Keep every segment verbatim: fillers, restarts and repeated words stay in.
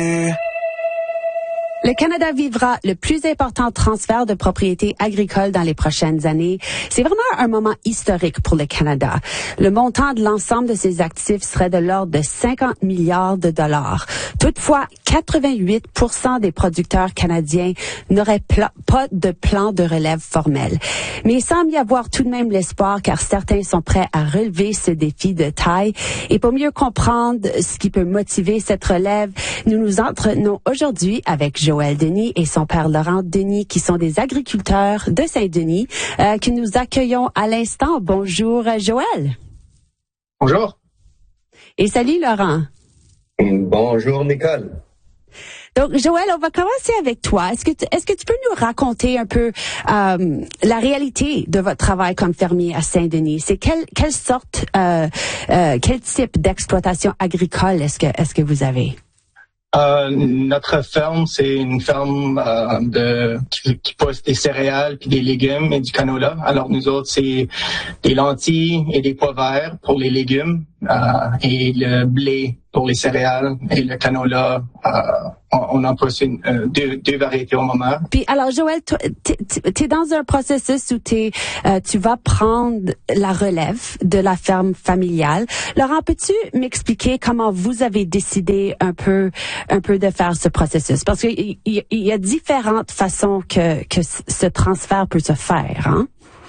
Le Canada vivra le plus important transfert de propriétés agricoles dans les prochaines années. C'est vraiment un moment historique pour le Canada. Le montant de l'ensemble de ses actifs serait de l'ordre de cinquante milliards de dollars. Toutefois, quatre-vingt-huit pour cent des producteurs canadiens n'auraient pla- pas de plan de relève formel. Mais il semble y avoir tout de même l'espoir car certains sont prêts à relever ce défi de taille. Et pour mieux comprendre ce qui peut motiver cette relève, nous nous entretenons aujourd'hui avec Joël Denis et son père Laurent Denis, qui sont des agriculteurs de Saint-Denis, euh, que nous accueillons à l'instant. Bonjour, Joël. Bonjour. Et salut, Laurent. Bonjour, Nicole. Donc, Joël, on va commencer avec toi. Est-ce que tu, est-ce que tu peux nous raconter un peu euh, la réalité de votre travail comme fermier à Saint-Denis? C'est quelle, quelle sorte, euh, euh, quel type d'exploitation agricole est-ce que, est-ce que vous avez? Euh, notre ferme, c'est une ferme euh, de qui, qui pousse des céréales puis des légumes et du canola. Alors nous autres, c'est des lentilles et des pois verts pour les légumes euh, et le blé pour les céréales et le canola. Euh, on, on en pousse une, euh, deux, deux variétés au moment. Puis alors Joël, tu es dans un processus où t'es, euh, tu vas prendre la relève de la ferme familiale. Laurent, peux-tu m'expliquer comment vous avez décidé un peu un peu de faire ce processus? Parce qu'il y, y, y a différentes façons que, que ce transfert peut se faire, hein?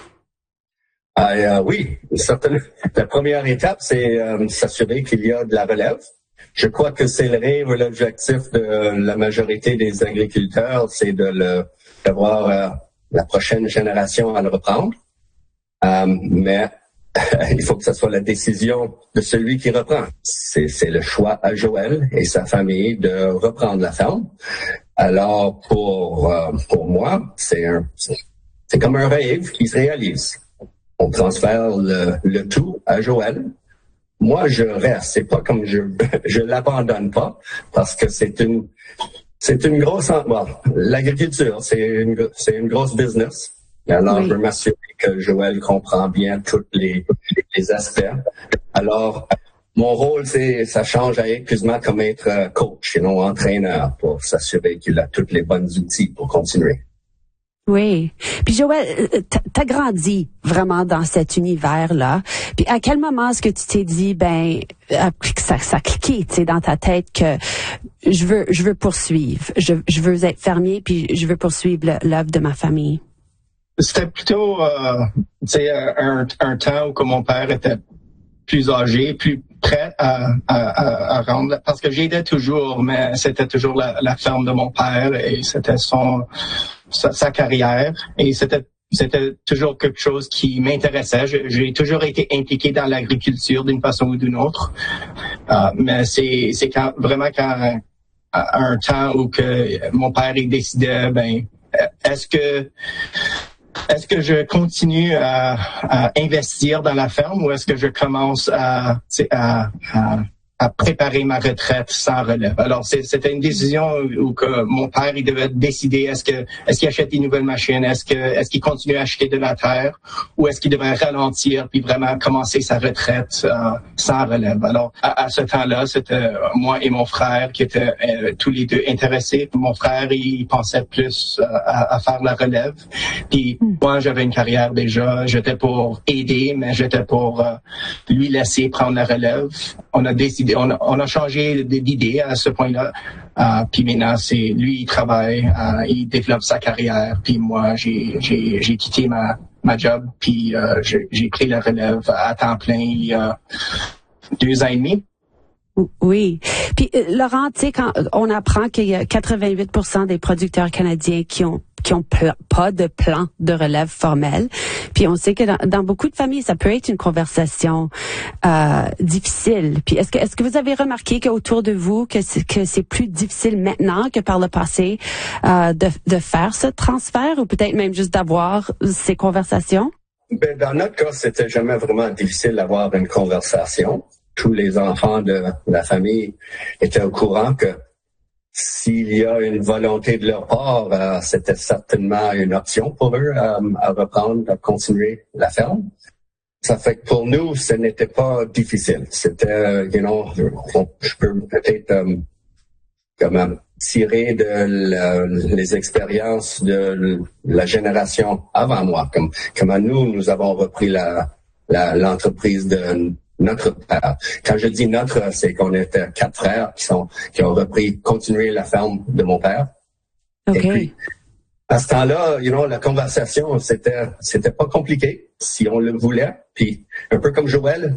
Ah, euh, oui, certainement. La première étape, c'est euh, s'assurer qu'il y a de la relève. Je crois que c'est le rêve ou l'objectif de la majorité des agriculteurs, c'est de le, d'avoir euh, la prochaine génération à le reprendre. Euh, mais il faut que ce soit la décision de celui qui reprend. C'est, c'est le choix à Joël et sa famille de reprendre la ferme. Alors pour euh, pour moi, c'est un c'est, c'est comme un rêve qui se réalise. On transfère le, le tout à Joël. Moi, je reste. C'est pas comme je je l'abandonne pas parce que c'est une c'est une grosse bon, l'agriculture, c'est une c'est une grosse business. Alors, oui. Je veux m'assurer que Joël comprend bien tous les les aspects. Alors, mon rôle, c'est ça change à épuisement comme être coach et non entraîneur pour s'assurer qu'il a tous les bons outils pour continuer. Oui. Puis Joël, t'as grandi vraiment dans cet univers-là. Puis à quel moment est-ce que tu t'es dit, ben, que ça, ça cliquait, tu sais, dans ta tête que je veux, je veux poursuivre, je, je veux être fermier, puis je veux poursuivre l'œuvre de ma famille? C'était plutôt, euh, tu sais, un, un temps où que mon père était plus âgé, plus prêt à, à, à, à rendre, parce que j'aidais toujours, mais c'était toujours la, la ferme de mon père et c'était son sa, sa carrière et c'était c'était toujours quelque chose qui m'intéressait. Je, j'ai toujours été impliqué dans l'agriculture d'une façon ou d'une autre, euh, mais c'est c'est quand vraiment quand à un temps où que mon père il décidait, ben est-ce que Est-ce que je continue à, à investir dans la ferme ou est-ce que je commence à, à, à, à préparer ma retraite sans relève? Alors, c'est, c'était une décision où que mon père, il devait décider est-ce que est-ce qu'il achète des nouvelles machines, est-ce que est-ce qu'il continue à acheter de la terre ou est-ce qu'il devrait ralentir puis vraiment commencer sa retraite euh, sans relève? Alors, à, à ce temps-là, c'était moi et mon frère qui étaient euh, tous les deux intéressés. Mon frère, il pensait plus euh, à, à faire la relève. Puis moi, j'avais une carrière déjà. J'étais pour aider, mais j'étais pour euh, lui laisser prendre la relève. On a décidé, on a, on a changé d'idée à ce point-là. Euh, puis maintenant, c'est lui, il travaille, euh, il développe sa carrière. Puis moi, j'ai, j'ai, j'ai quitté ma, ma job. Puis euh, j'ai, j'ai pris la relève à temps plein il y a deux ans et demi. Oui. Puis euh, Laurent, tu sais, quand on apprend qu'il y a quatre-vingt-huit pour cent des producteurs canadiens qui ont qui ont pl- pas de plan de relève formel, puis on sait que dans, dans beaucoup de familles, ça peut être une conversation euh, difficile. Puis est-ce que est-ce que vous avez remarqué qu'autour de vous que c'est, que c'est plus difficile maintenant que par le passé euh, de de faire ce transfert ou peut-être même juste d'avoir ces conversations? Ben, dans notre cas, c'était jamais vraiment difficile d'avoir une conversation. Tous les enfants de la famille étaient au courant que s'il y a une volonté de leur part, euh, c'était certainement une option pour eux euh, à reprendre, à continuer la ferme. Ça fait que pour nous, ce n'était pas difficile. C'était, you know, je peux peut-être, um, comment tirer de la, les expériences de la génération avant moi, comme comment nous, nous avons repris la, la l'entreprise de notre père. Quand je dis notre, c'est qu'on était quatre frères qui sont qui ont repris, continué la ferme de mon père. Okay. Et puis, à ce temps-là, you know, la conversation, c'était c'était pas compliqué si on le voulait. Puis un peu comme Joël,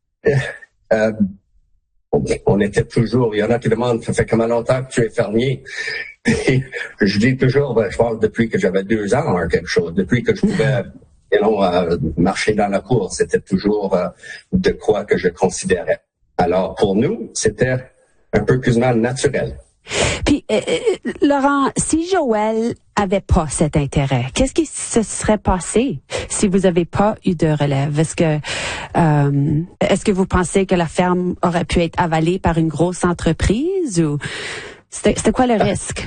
euh, on, on était toujours. Il y en a qui demandent, ça fait combien longtemps que tu es fermier? Et je dis toujours, ben, je pense depuis que j'avais deux ans ou quelque chose, depuis que je pouvais, you know, euh, marcher dans la cour, c'était toujours euh, de quoi que je considérais. Alors pour nous, c'était un peu plus naturel. Puis, euh, Laurent, si Joël avait pas cet intérêt, qu'est-ce qui se serait passé si vous avez pas eu de relève? Est-ce que, euh, est-ce que vous pensez que la ferme aurait pu être avalée par une grosse entreprise ou c'était, c'était quoi le risque?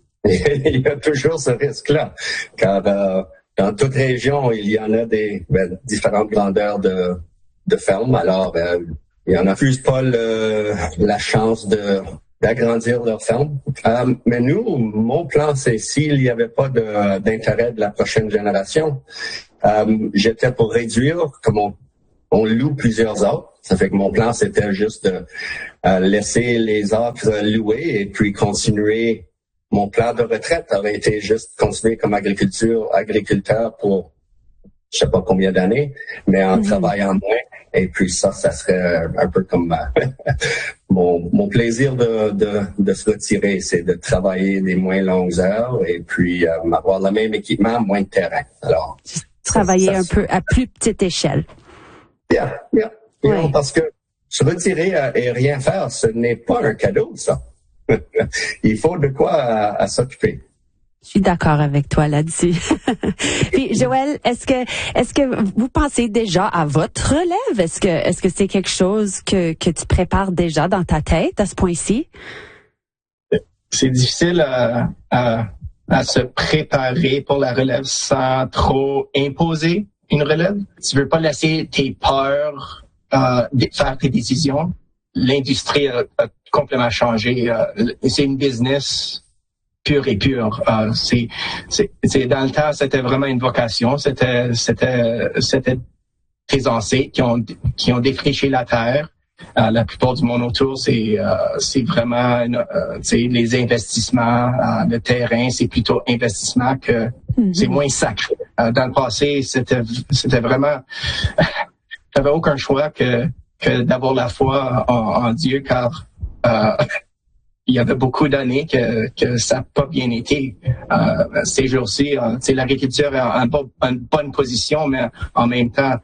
Il y a toujours ce risque-là, car euh, dans toute région, il y en a des ben, différentes grandeurs de, de fermes. Alors, euh, il y en a plus pas le, la chance de d'agrandir leur ferme. Euh, mais nous, mon plan, c'est s'il n'y avait pas de, d'intérêt de la prochaine génération, euh, j'étais pour réduire, comme on, on loue plusieurs acres. Ça fait que mon plan, c'était juste de euh, laisser les acres loués et puis continuer. Mon plan de retraite aurait été juste continuer comme agriculture, agriculteur pour je sais pas combien d'années, mais en mmh. travaillant moins. Et puis ça, ça serait un peu comme euh, mon, mon plaisir de, de, de se retirer, c'est de travailler des moins longues heures et puis euh, avoir le même équipement, moins de terrain. Alors travailler ça, ça, un peu à plus petite échelle. Bien, bien. Oui. Parce que se retirer et rien faire, ce n'est pas un cadeau, ça. Il faut de quoi à, à s'occuper. Je suis d'accord avec toi là-dessus. Puis Joël, est-ce que est-ce que vous pensez déjà à votre relève? Est-ce que est-ce que c'est quelque chose que que tu prépares déjà dans ta tête à ce point-ci? C'est difficile à, à, à se préparer pour la relève sans trop imposer une relève. Tu veux pas laisser tes peurs euh, faire tes décisions. L'industrie a, a complètement changé. Euh, c'est une business pure et pure. Euh, c'est, c'est, c'est dans le temps, c'était vraiment une vocation. C'était, c'était, c'était des ancêtres qui ont qui ont défriché la terre. Euh, la plupart du monde autour, c'est euh, c'est vraiment euh, c'est les investissements, euh, le terrain, c'est plutôt investissement que mm-hmm. c'est moins sacré. Euh, dans le passé, c'était c'était vraiment j'avais aucun choix que que d'avoir la foi en, en Dieu, car euh, il y avait beaucoup d'années que, que ça n'a pas bien été. Euh, ces jours-ci, euh, l'agriculture est en, en une bonne position, mais en même temps,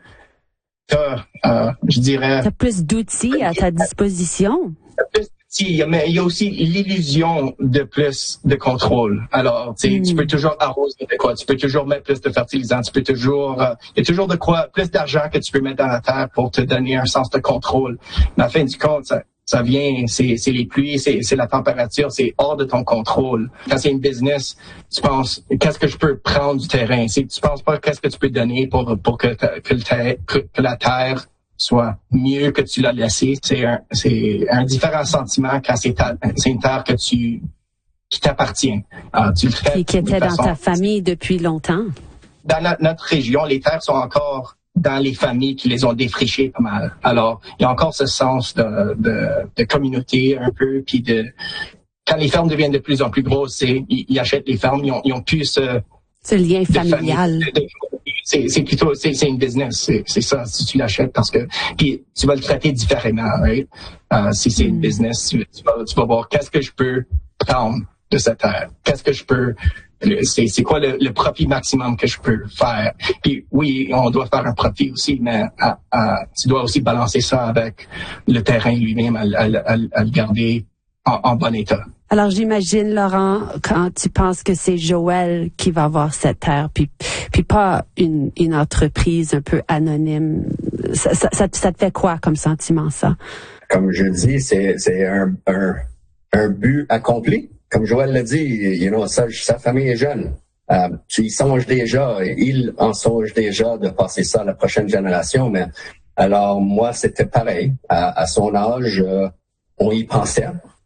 t'as, euh, je dirais... T'as plus d'outils à ta disposition. T'as plus d'outils, mais il y a aussi l'illusion de plus de contrôle. Alors, tu sais, mm. tu peux toujours arroser de quoi, tu peux toujours mettre plus de fertilisants, tu peux toujours... Euh, il y a toujours de quoi, plus d'argent que tu peux mettre dans la terre pour te donner un sens de contrôle. Mais à la fin du compte, ça, ça vient, c'est, c'est les pluies, c'est, c'est la température, c'est hors de ton contrôle. Quand c'est une business, tu penses, qu'est-ce que je peux prendre du terrain? C'est, tu penses pas qu'est-ce que tu peux donner pour, pour que, que, le terre, que, que la terre soit mieux que tu l'as laissé. C'est un, c'est un différent sentiment quand c'est, ta, c'est une terre que tu, qui t'appartient. Alors, tu le fais. Et qui était dans ta famille depuis longtemps. Dans notre, notre région, les terres sont encore dans les familles qui les ont défrichées pas mal. Alors, il y a encore ce sens de, de, de communauté un peu, puis de quand les fermes deviennent de plus en plus grosses, c'est ils, ils achètent les fermes, ils ont, ils ont plus ce ce lien familial. De, de, c'est, c'est plutôt c'est, c'est une business, c'est, c'est ça. Si tu l'achètes parce que puis tu vas le traiter différemment, right? Euh, si c'est mm. une business, tu, tu vas tu vas voir qu'est-ce que je peux prendre de cette terre, qu'est-ce que je peux C'est, c'est quoi le, le profit maximum que je peux faire? Puis oui, on doit faire un profit aussi, mais à, à, tu dois aussi balancer ça avec le terrain lui-même, à, à, à, à le garder en, en bon état. Alors j'imagine, Laurent, quand tu penses que c'est Joël qui va avoir cette terre, puis puis pas une, une entreprise un peu anonyme, ça, ça, ça, ça te fait quoi comme sentiment, ça? Comme je dis, c'est, c'est un, un, un but accompli. Comme Joël l'a dit, you know, sa, sa famille est jeune. Euh, tu y songes déjà, il en songe déjà de passer ça à la prochaine génération. Mais alors moi, c'était pareil. À, à son âge, euh, on y pensait.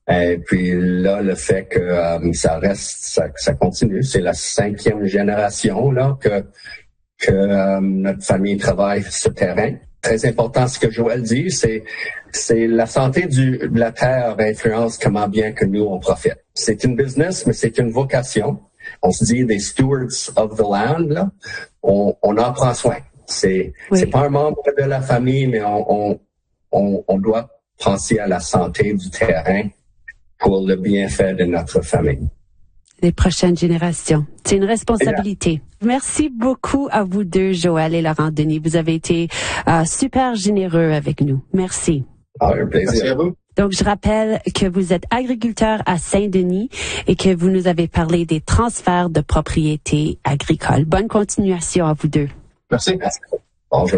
Et puis là, le fait que euh, ça reste, ça, ça continue, c'est la cinquième génération là que que euh, notre famille travaille ce terrain. Très important, ce que Joël dit, c'est c'est la santé du, de la terre influence comment bien que nous on profite. C'est une business, mais c'est une vocation. On se dit des stewards of the land, là. On, on en prend soin. C'est oui. c'est pas un membre de la famille, mais on, on on on doit penser à la santé du terrain pour le bienfait de notre famille. Les prochaines générations. C'est une responsabilité. Merci beaucoup à vous deux, Joël et Laurent Denis. Vous avez été euh, super généreux avec nous. Merci. Ah, un plaisir. Merci à vous. Donc, je rappelle que vous êtes agriculteur à Saint-Denis et que vous nous avez parlé des transferts de propriétés agricoles. Bonne continuation à vous deux. Merci. Merci.